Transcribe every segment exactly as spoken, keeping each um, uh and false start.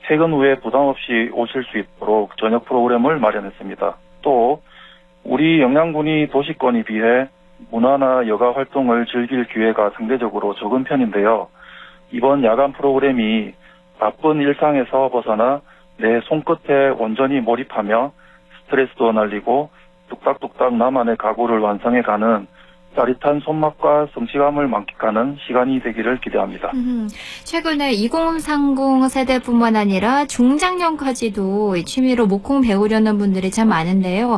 퇴근 후에 부담 없이 오실 수 있도록 저녁 프로그램을 마련했습니다. 또 우리 영양군이 도시권에 비해 문화나 여가 활동을 즐길 기회가 상대적으로 적은 편인데요. 이번 야간 프로그램이 바쁜 일상에서 벗어나 내 손끝에 온전히 몰입하며 스트레스도 날리고 뚝딱뚝딱 나만의 가구를 완성해가는 짜릿한 손맛과 성취감을 만끽하는 시간이 되기를 기대합니다. 음, 최근에 이공삼공 세대뿐만 아니라 중장년까지도 취미로 목공 배우려는 분들이 참 많은데요.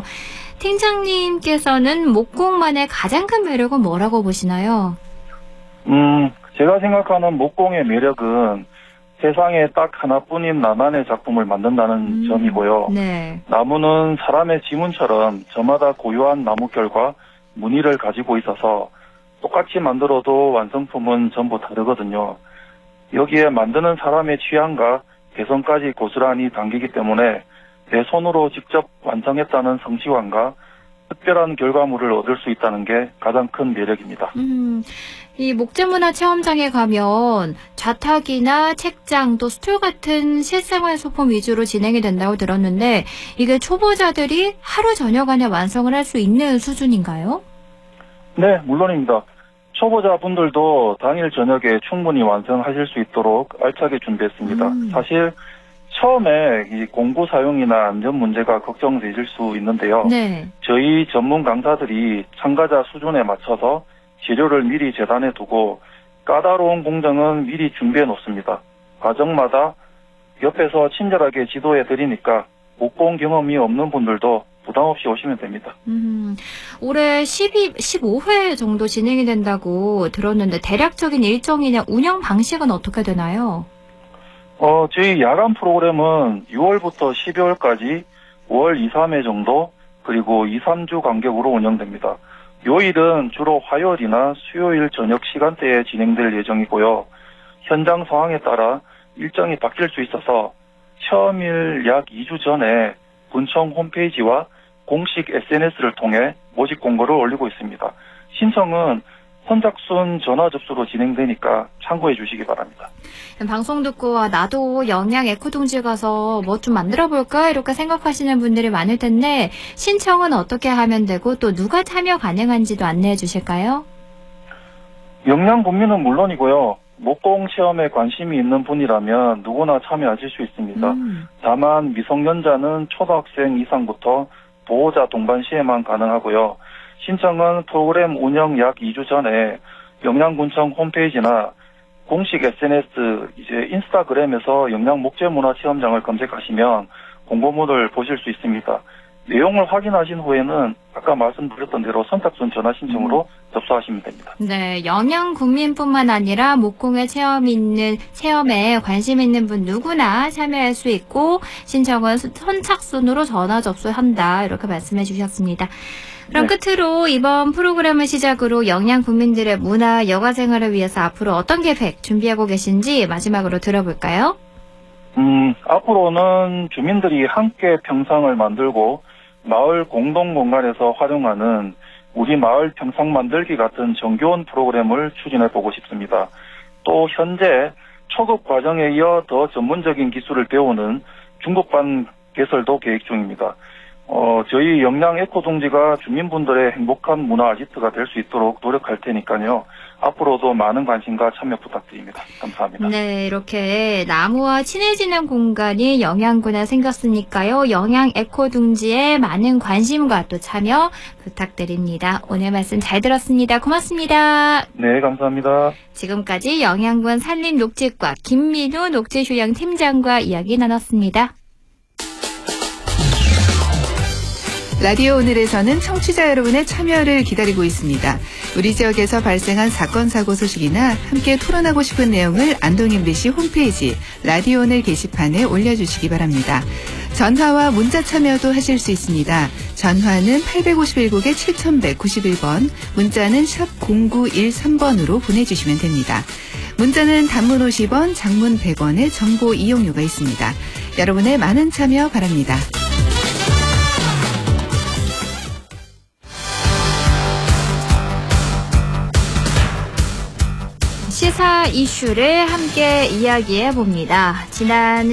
팀장님께서는 목공만의 가장 큰 매력은 뭐라고 보시나요? 음, 제가 생각하는 목공의 매력은 세상에 딱 하나뿐인 나만의 작품을 만든다는 음, 점이고요. 네. 나무는 사람의 지문처럼 저마다 고유한 나무결과 무늬를 가지고 있어서 똑같이 만들어도 완성품은 전부 다르거든요. 여기에 만드는 사람의 취향과 개성까지 고스란히 담기기 때문에 내 손으로 직접 완성했다는 성취감과 특별한 결과물을 얻을 수 있다는 게 가장 큰 매력입니다. 음, 이 목재문화체험장에 가면 좌탁이나 책장 또 스툴 같은 실생활 소품 위주로 진행이 된다고 들었는데 이게 초보자들이 하루 저녁 안에 완성을 할 수 있는 수준인가요? 네, 물론입니다. 초보자분들도 당일 저녁에 충분히 완성하실 수 있도록 알차게 준비했습니다. 음. 사실 처음에 이 공구 사용이나 안전 문제가 걱정되실 수 있는데요. 네. 저희 전문 강사들이 참가자 수준에 맞춰서 재료를 미리 재단해 두고 까다로운 공정은 미리 준비해 놓습니다. 과정마다 옆에서 친절하게 지도해 드리니까 목공 경험이 없는 분들도 부담 없이 오시면 됩니다. 음, 올해 십이, 십오 회 정도 진행이 된다고 들었는데 대략적인 일정이나 운영 방식은 어떻게 되나요? 어, 저희 야간 프로그램은 유월부터 십이월까지 월 이, 삼 회 정도 그리고 이, 삼 주 간격으로 운영됩니다. 요일은 주로 화요일이나 수요일 저녁 시간대에 진행될 예정이고요. 현장 상황에 따라 일정이 바뀔 수 있어서 처음일 약 이 주 전에 군청 홈페이지와 공식 에스엔에스를 통해 모집 공고를 올리고 있습니다. 신청은 선착순 전화 접수로 진행되니까 참고해 주시기 바랍니다. 방송 듣고 아, 나도 영양 에코동지 가서 뭐 좀 만들어 볼까 이렇게 생각하시는 분들이 많을 텐데 신청은 어떻게 하면 되고 또 누가 참여 가능한지도 안내해 주실까요? 영양 국민은 물론이고요. 목공 체험에 관심이 있는 분이라면 누구나 참여하실 수 있습니다. 음. 다만 미성년자는 초등학생 이상부터 보호자 동반 시에만 가능하고요. 신청은 프로그램 운영 약 이 주 전에 영양군청 홈페이지나 공식 에스엔에스 이제 인스타그램에서 영양 목재문화체험장을 검색하시면 공고문을 보실 수 있습니다. 내용을 확인하신 후에는 아까 말씀드렸던 대로 선착순 전화 신청으로 음. 접수하시면 됩니다. 네, 영양 국민뿐만 아니라 목공의 체험 있는 체험에 관심 있는 분 누구나 참여할 수 있고 신청은 선착순으로 전화 접수한다 이렇게 말씀해 주셨습니다. 그럼 네. 끝으로 이번 프로그램을 시작으로 영양 국민들의 문화 여가 생활을 위해서 앞으로 어떤 계획 준비하고 계신지 마지막으로 들어볼까요? 음, 앞으로는 주민들이 함께 평상을 만들고 마을 공동 공간에서 활용하는 우리 마을 평상 만들기 같은 정겨운 프로그램을 추진해 보고 싶습니다. 또 현재 초급 과정에 이어 더 전문적인 기술을 배우는 중급반 개설도 계획 중입니다. 어, 저희 영양 에코동지가 주민분들의 행복한 문화 아지트가 될 수 있도록 노력할 테니까요. 앞으로도 많은 관심과 참여 부탁드립니다. 감사합니다. 네, 이렇게 나무와 친해지는 공간이 영양군에 생겼으니까요. 영양 에코둥지에 많은 관심과 또 참여 부탁드립니다. 오늘 말씀 잘 들었습니다. 고맙습니다. 네, 감사합니다. 지금까지 영양군 산림녹지과 김민우 녹지휴양팀장과 이야기 나눴습니다. 라디오 오늘에서는 청취자 여러분의 참여를 기다리고 있습니다. 우리 지역에서 발생한 사건 사고 소식이나 함께 토론하고 싶은 내용을 안동 엠비씨 홈페이지 라디오 오늘 게시판에 올려주시기 바랍니다. 전화와 문자 참여도 하실 수 있습니다. 전화는 팔백오십일 국에 칠천백구십일 번, 문자는 샵 공구일삼 번으로 보내주시면 됩니다. 문자는 단문 오십 원, 장문 백 원의 정보 이용료가 있습니다. 여러분의 많은 참여 바랍니다. 시사 이슈를 함께 이야기해 봅니다. 지난